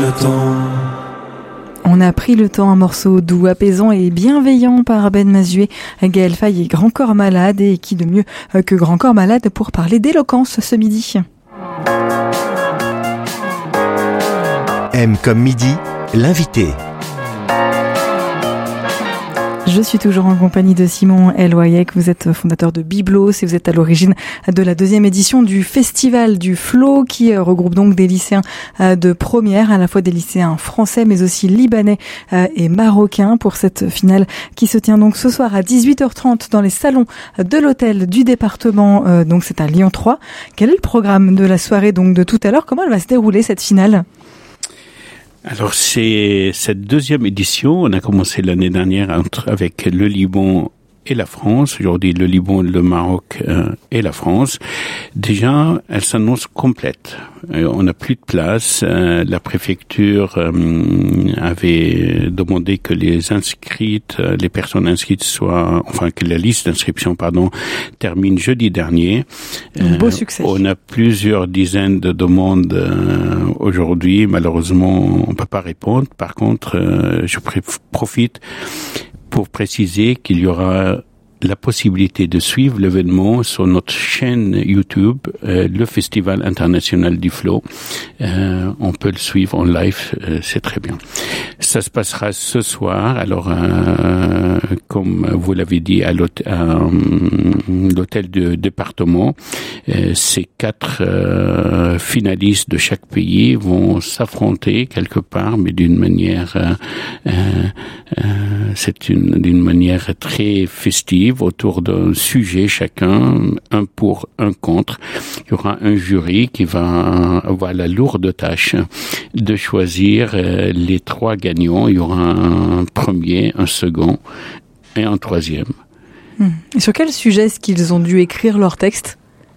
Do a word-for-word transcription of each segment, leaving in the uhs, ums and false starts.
Le temps. On a pris le temps, un morceau doux, apaisant et bienveillant par Ben Mazué. Gaël Faye est Grand Corps Malade, et qui de mieux que Grand Corps Malade pour parler d'éloquence ce midi. M comme midi, l'invité. Je suis toujours en compagnie de Simon Elwayek. Vous êtes fondateur de Biblos et vous êtes à l'origine de la deuxième édition du Festival du Flow, qui regroupe donc des lycéens de première, à la fois des lycéens français mais aussi libanais et marocains, pour cette finale qui se tient donc ce soir à dix-huit heures trente dans les salons de l'hôtel du département. Donc c'est à Lyon trois. Quel est le programme de la soirée donc de tout à l'heure? Comment elle va se dérouler cette finale? Alors c'est cette deuxième édition. On a commencé l'année dernière entre, avec le Liban et la France. Aujourd'hui, le Liban, le Maroc euh, et la France. Déjà, elle s'annonce complète. Euh, on n'a plus de place. Euh, la préfecture euh, avait demandé que les inscrites, euh, les personnes inscrites soient, enfin que la liste d'inscription, pardon, termine jeudi dernier. Un beau succès. On a plusieurs dizaines de demandes euh, aujourd'hui. Malheureusement, on peut pas répondre. Par contre, euh, je profite pour préciser qu'il y aura la possibilité de suivre l'événement sur notre chaîne YouTube, euh, le Festival international du Flow. Euh, on peut le suivre en live, euh, c'est très bien. Ça se passera ce soir. Alors, euh, comme vous l'avez dit, à l'hôtel, à, l'hôtel de département, euh, ces quatre euh, finalistes de chaque pays vont s'affronter quelque part, mais d'une manière, euh, euh, c'est une d'une manière très festive, autour d'un sujet chacun, un pour, un contre. Il y aura un jury qui va avoir la lourde tâche de choisir les trois gagnants. Il y aura un premier, un second et un troisième. Et sur quel sujet est-ce qu'ils ont dû écrire leur texte ?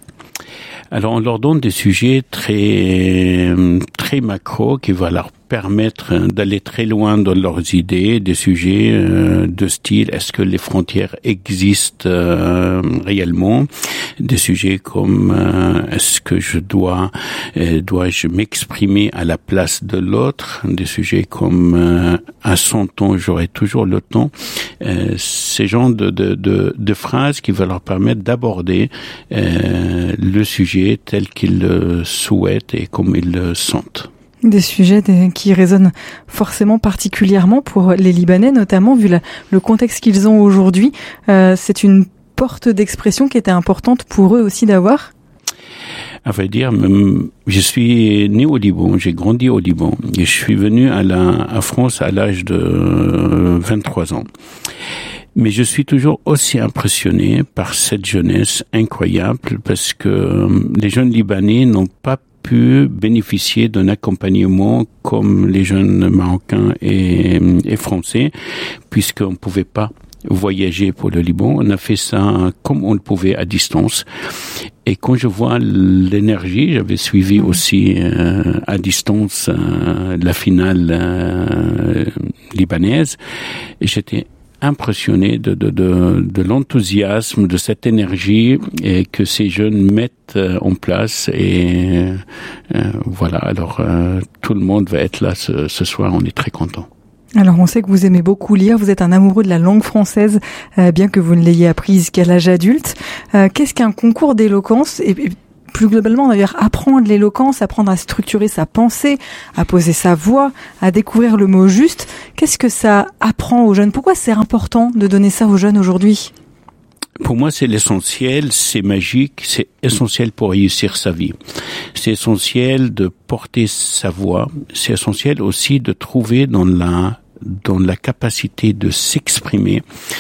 Alors, on leur donne des sujets très, très macro qui vont leur permettre d'aller très loin dans leurs idées, des sujets euh, de style, est-ce que les frontières existent euh, réellement, des sujets comme euh, est-ce que je dois, euh, dois-je m'exprimer à la place de l'autre, des sujets comme euh, à son temps, j'aurai toujours le temps, euh, ces genres de, de, de, de phrases qui vont leur permettre d'aborder euh, le sujet tel qu'ils le souhaitent et comme ils le sentent. Des sujets qui résonnent forcément particulièrement pour les Libanais, notamment vu la, le contexte qu'ils ont aujourd'hui. Euh, c'est une porte d'expression qui était importante pour eux aussi d'avoir. À vrai dire, je suis né au Liban, j'ai grandi au Liban et je suis venu à la à France à l'âge de vingt-trois ans. Mais je suis toujours aussi impressionné par cette jeunesse incroyable parce que les jeunes Libanais n'ont pas pu bénéficier d'un accompagnement comme les jeunes Marocains et, et Français, puisqu'on ne pouvait pas voyager pour le Liban. On a fait ça comme on le pouvait à distance. Et quand je vois l'énergie, j'avais suivi aussi euh, à distance euh, la finale euh, libanaise, et j'étais impressionné de, de, de, de l'enthousiasme, de cette énergie et que ces jeunes mettent en place. Et euh, voilà, alors euh, tout le monde va être là ce, ce soir, on est très contents. Alors on sait que vous aimez beaucoup lire, vous êtes un amoureux de la langue française, euh, bien que vous ne l'ayez apprise qu'à l'âge adulte. Euh, qu'est-ce qu'un concours d'éloquence et, et plus globalement d'ailleurs, apprendre l'éloquence, apprendre à structurer sa pensée, à poser sa voix, à découvrir le mot juste. Qu'est-ce que ça apprend aux jeunes ? Pourquoi c'est important de donner ça aux jeunes aujourd'hui ? Pour moi, c'est l'essentiel, c'est magique, c'est essentiel pour réussir sa vie. C'est essentiel de porter sa voix, c'est essentiel aussi de trouver dans la, dans la capacité de s'exprimer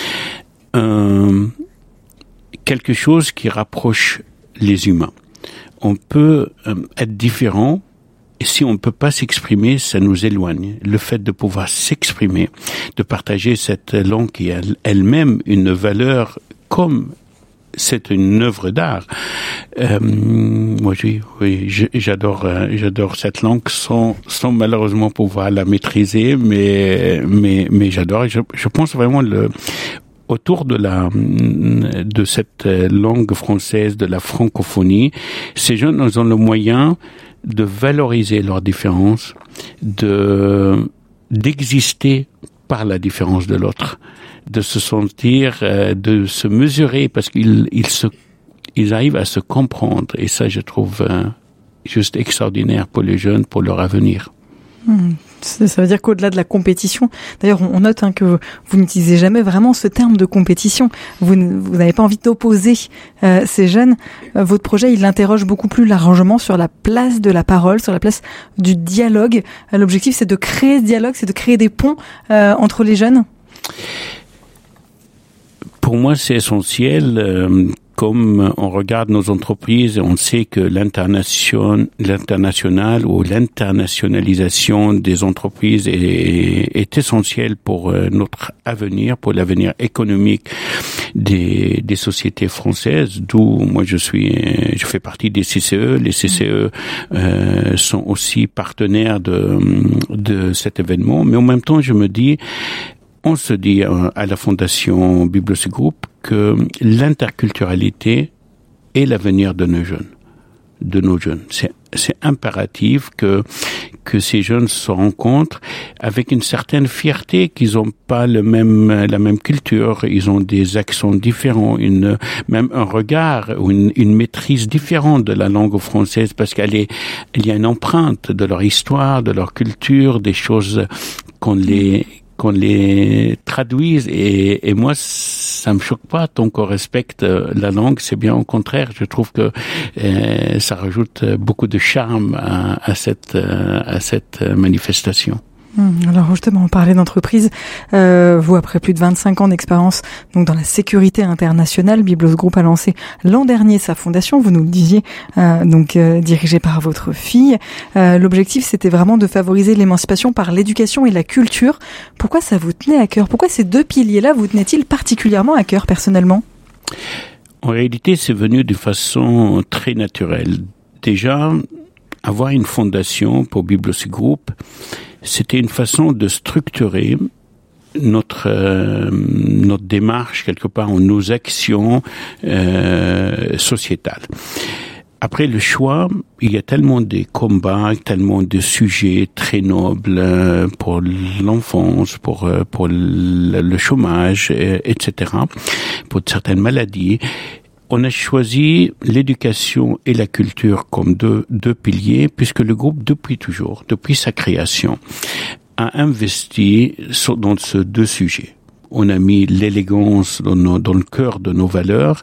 euh, quelque chose qui rapproche les humains. On peut euh, être différent, et si on ne peut pas s'exprimer, ça nous éloigne. Le fait de pouvoir s'exprimer, de partager cette langue qui a elle-même une valeur comme c'est une œuvre d'art. Euh, moi, oui, oui, j'adore, j'adore cette langue sans, sans malheureusement pouvoir la maîtriser, mais, mais, mais j'adore. Je, je pense vraiment le autour de la de cette langue française, de la francophonie, ces jeunes ont le moyen de valoriser leurs différences, de, d'exister par la différence de l'autre, de se sentir, euh, de se mesurer, parce qu'ils ils se, ils arrivent à se comprendre. Et ça, je trouve euh, juste extraordinaire pour les jeunes, pour leur avenir. Mmh. Ça veut dire qu'au-delà de la compétition, d'ailleurs on note hein, que vous n'utilisez jamais vraiment ce terme de compétition. Vous, vous n'avez pas envie d'opposer euh, ces jeunes. Euh, votre projet, il l'interroge beaucoup plus largement sur la place de la parole, sur la place du dialogue. Euh, l'objectif, c'est de créer ce dialogue, c'est de créer des ponts euh, entre les jeunes. Pour moi, c'est essentiel. Euh, comme on regarde nos entreprises, on sait que l'internation, l'international ou l'internationalisation des entreprises est, est essentielle pour notre avenir, pour l'avenir économique des, des sociétés françaises. D'où moi je suis, je fais partie des C C E. Les C C E euh, sont aussi partenaires de, de cet événement. Mais en même temps, je me dis, on se dit à la Fondation Biblos Group que l'interculturalité est l'avenir de nos jeunes, de nos jeunes. C'est, c'est impératif que que ces jeunes se rencontrent avec une certaine fierté qu'ils n'ont pas le même la même culture, ils ont des accents différents, une même un regard ou une, une maîtrise différente de la langue française, parce qu'elle est il y a une empreinte de leur histoire, de leur culture, des choses qu'on les qu'on les traduise et, et moi ça me choque pas tant qu'on respecte la langue, c'est bien au contraire, je trouve que euh, ça rajoute beaucoup de charme à, à cette à cette manifestation. Alors justement, on parlait d'entreprise. Euh, vous, après plus de vingt-cinq ans d'expérience donc dans la sécurité internationale, Biblos Group a lancé l'an dernier sa fondation, vous nous le disiez, euh, donc euh, dirigée par votre fille. Euh, l'objectif, c'était vraiment de favoriser l'émancipation par l'éducation et la culture. Pourquoi ça vous tenait à cœur ? Pourquoi ces deux piliers-là vous tenaient-ils particulièrement à cœur personnellement ? En réalité, c'est venu de façon très naturelle. Déjà, avoir une fondation pour Biblos Group, c'était une façon de structurer notre euh, notre démarche quelque part, ou nos actions euh, sociétales. Après le choix, il y a tellement de combats, tellement de sujets très nobles euh, pour l'enfance, pour euh, pour le, le chômage, euh, et cetera, pour certaines maladies. On a choisi l'éducation et la culture comme deux, deux piliers, puisque le groupe, depuis toujours, depuis sa création, a investi sur, dans ces deux sujets. On a mis l'élégance dans, nos, dans le cœur de nos valeurs.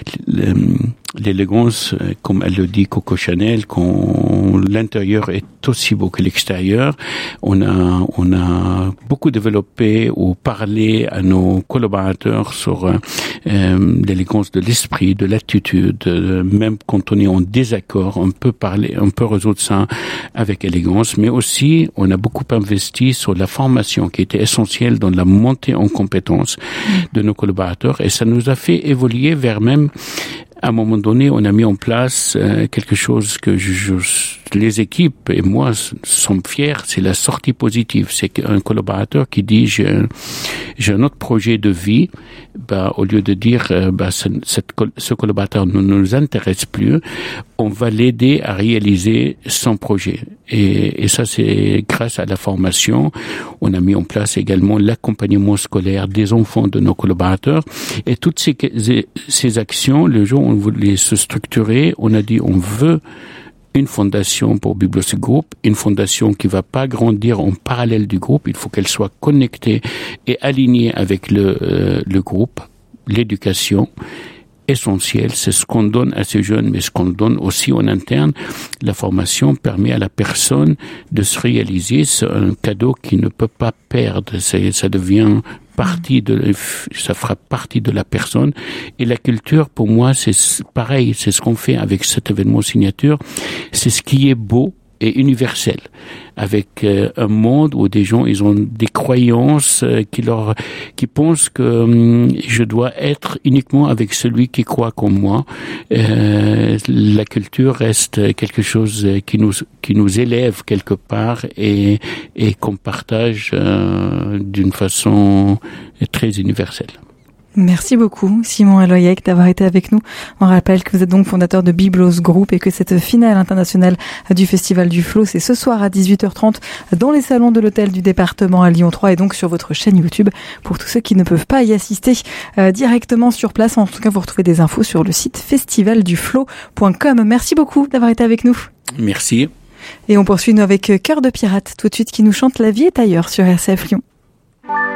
L'élégance, comme elle le dit Coco Chanel, quand l'intérieur est aussi beau que l'extérieur. On a, on a beaucoup développé ou parlé à nos collaborateurs sur euh, l'élégance de l'esprit, de l'attitude. Euh, même quand on est en désaccord, on peut parler, on peut résoudre ça avec élégance. Mais aussi, on a beaucoup investi sur la formation qui était essentielle dans la montée en compétences de nos collaborateurs. Et ça nous a fait évoluer vers même, à un moment donné, on a mis en place euh, quelque chose que je, je, les équipes et moi sommes fiers, c'est la sortie positive. C'est qu'un collaborateur qui dit j'ai, j'ai un autre projet de vie, bah, au lieu de dire euh, bah, ce, cette, ce collaborateur ne nous intéresse plus, on va l'aider à réaliser son projet. Et, et ça, c'est grâce à la formation. On a mis en place également l'accompagnement scolaire des enfants de nos collaborateurs. Et toutes ces, ces actions, le jour où on voulait se structurer, on a dit on veut une fondation pour Biblos Group, une fondation qui va pas grandir en parallèle du groupe, il faut qu'elle soit connectée et alignée avec le, euh, le groupe, l'éducation. Essentiel, c'est ce qu'on donne à ces jeunes, mais ce qu'on donne aussi en interne. La formation permet à la personne de se réaliser, c'est un cadeau qui ne peut pas perdre, c'est, ça devient partie de, ça fera partie de la personne. Et la culture, pour moi, c'est pareil, c'est ce qu'on fait avec cet événement signature, c'est ce qui est beau et universel, avec euh, un monde où des gens ils ont des croyances euh, qui leur qui pensent que hum, je dois être uniquement avec celui qui croit comme moi. Euh, la culture reste quelque chose qui nous qui nous élève quelque part et et qu'on partage euh, d'une façon très universelle. Merci beaucoup, Simon Aloyek, d'avoir été avec nous. On rappelle que vous êtes donc fondateur de Byblos Group et que cette finale internationale du Festival du Flow, c'est ce soir à dix-huit heures trente dans les salons de l'hôtel du département à Lyon trois et donc sur votre chaîne YouTube pour tous ceux qui ne peuvent pas y assister euh, directement sur place. En tout cas, vous retrouvez des infos sur le site festival du flow point com. Merci beaucoup d'avoir été avec nous. Merci. Et on poursuit nous avec Cœur de pirate tout de suite qui nous chante La vie est ailleurs sur R C F Lyon.